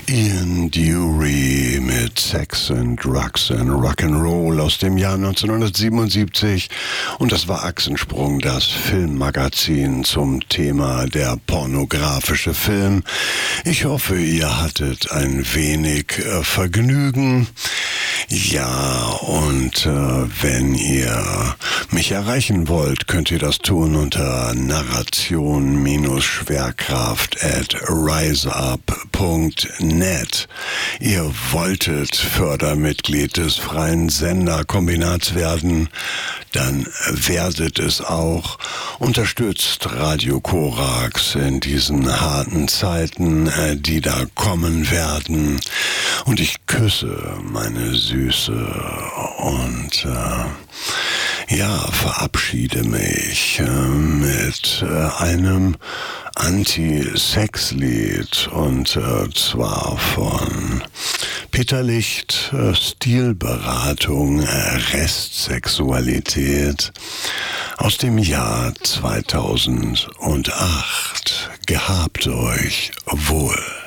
Ian Dury mit Sex and Drugs and Rock'n'Roll aus dem Jahr 1977 und das war Achsensprung, das Filmmagazin zum Thema der pornografische Film. Ich hoffe, ihr hattet ein wenig Vergnügen. Ja, und wenn ihr mich erreichen wollt, könnt ihr das tun unter narration-schwerkraft@riseup.net. Ihr wolltet Fördermitglied des freien Senderkombinats werden, dann werdet es auch. Unterstützt Radio Korax in diesen harten Zeiten, die da kommen werden. Und ich küsse meine Süße und verabschiede mich mit einem Anti-Sex-Lied und zwar von Peter Licht, Stilberatung, Restsexualität aus dem Jahr 2008. Gehabt euch wohl.